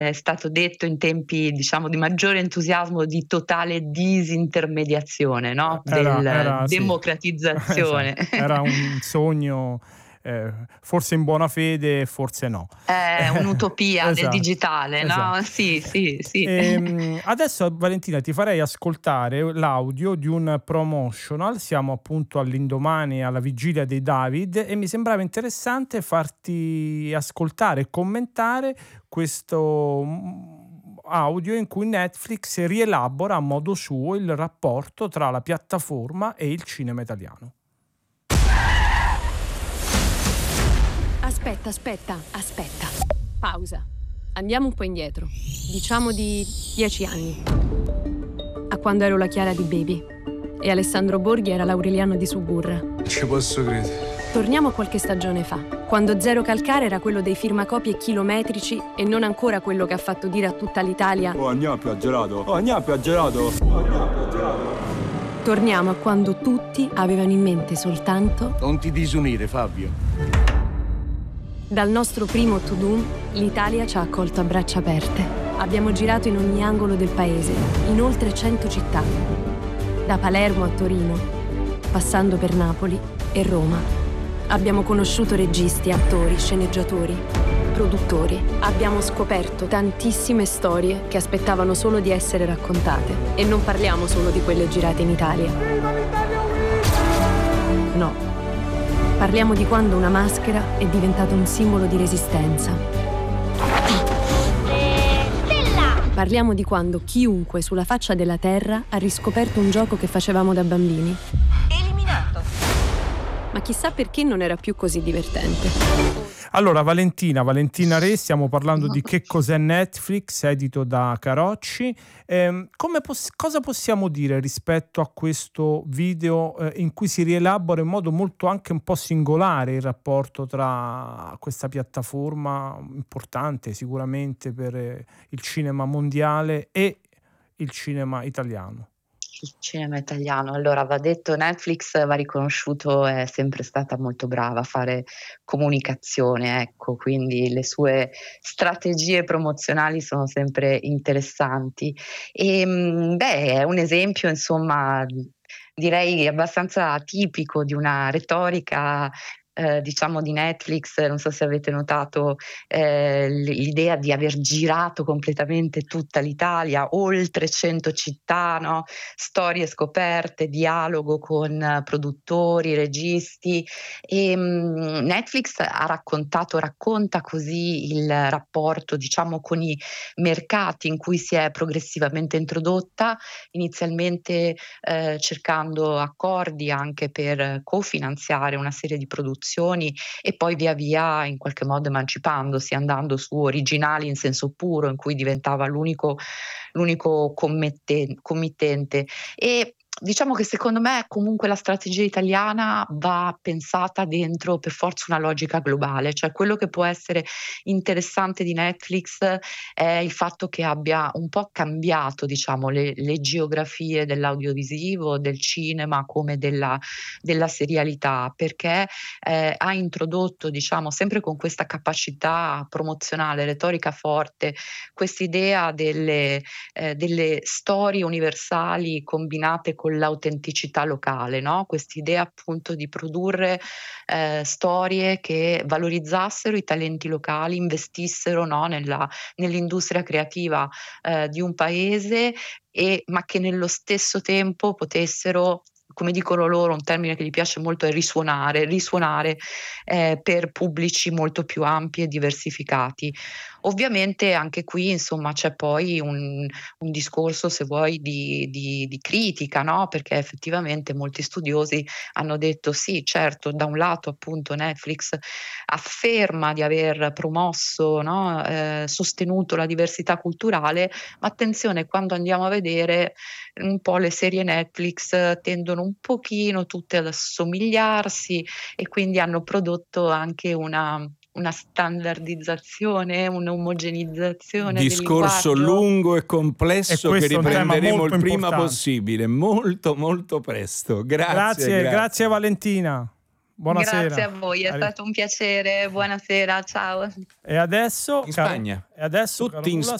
è stato detto in tempi, diciamo, di maggiore entusiasmo, di totale disintermediazione, no? Sì. Democratizzazione. Esatto. Era un sogno, forse in buona fede, forse no. È un'utopia del Esatto, digitale, no? esatto. Sì, sì, sì. Adesso, Valentina, ti farei ascoltare l'audio di un promotional. Siamo appunto all'indomani, alla vigilia dei David, e mi sembrava interessante farti ascoltare e commentare questo audio in cui Netflix rielabora a modo suo il rapporto tra la piattaforma e il cinema italiano. Aspetta. Pausa. Andiamo un po' indietro. Diciamo di 10 anni. A quando ero la Chiara di Baby e Alessandro Borghi era l'Aureliano di Suburra. Ci posso credere. Torniamo a qualche stagione fa, quando Zero Calcare era quello dei firmacopie chilometrici e non ancora quello che ha fatto dire a tutta l'Italia: Oh, andiamo più a gelato. Torniamo a quando tutti avevano in mente soltanto: Non ti disunire, Fabio. dal nostro primo To Doom, l'Italia ci ha accolto a braccia aperte. Abbiamo girato in ogni angolo del paese, in oltre 100 città. Da Palermo a Torino, passando per Napoli e Roma. Abbiamo conosciuto registi, attori, sceneggiatori, produttori. Abbiamo scoperto tantissime storie che aspettavano solo di essere raccontate. E non parliamo solo di quelle girate in Italia. No. Parliamo di quando una maschera è diventata un simbolo di resistenza. Stella! Parliamo di quando chiunque sulla faccia della terra ha riscoperto un gioco che facevamo da bambini. Eliminato! Ma chissà perché non era più così divertente. Allora, Valentina Re, stiamo parlando di Che cos'è Netflix, edito da Carocci. Cosa possiamo dire rispetto a questo video in cui si rielabora in modo molto anche un po' singolare il rapporto tra questa piattaforma importante sicuramente per il cinema mondiale e il cinema italiano? Il cinema italiano, allora va detto, Netflix va riconosciuto, è sempre stata molto brava a fare comunicazione, ecco, quindi le sue strategie promozionali sono sempre interessanti. È un esempio, insomma, direi abbastanza tipico di una retorica, diciamo, di Netflix. Non so se avete notato l'idea di aver girato completamente tutta l'Italia, oltre 100 città, no? Storie scoperte, dialogo con produttori, registi. Netflix racconta così il rapporto, diciamo, con i mercati in cui si è progressivamente introdotta, inizialmente cercando accordi anche per cofinanziare una serie di produzioni, e poi via via in qualche modo emancipandosi, andando su originali in senso puro, in cui diventava l'unico committente. E diciamo che secondo me comunque la strategia italiana va pensata dentro per forza una logica globale, cioè quello che può essere interessante di Netflix è il fatto che abbia un po' cambiato, diciamo, le geografie dell'audiovisivo, del cinema, come della serialità, perché ha introdotto, diciamo, sempre con questa capacità promozionale, retorica forte, quest'idea delle storie universali combinate con l'autenticità locale, no? Quest'idea appunto di produrre storie che valorizzassero i talenti locali, investissero, no, nell'industria creativa di un paese, ma che nello stesso tempo potessero, come dicono loro, un termine che gli piace molto è risuonare per pubblici molto più ampi e diversificati. Ovviamente anche qui, insomma, c'è poi un discorso, se vuoi, di critica, no? Perché effettivamente molti studiosi hanno detto sì, certo, da un lato appunto Netflix afferma di aver promosso, no, sostenuto la diversità culturale, ma attenzione, quando andiamo a vedere un po' le serie Netflix tendono un pochino tutte ad assomigliarsi, e quindi hanno prodotto anche una standardizzazione, un'omogenizzazione del Discorso linguaggio. lungo e complesso che riprenderemo il prima importante. possibile, molto molto presto. Grazie. Grazie Valentina. Buonasera. Grazie a voi, è stato un piacere. Buonasera, ciao. E adesso, in Spagna. E adesso, tutti in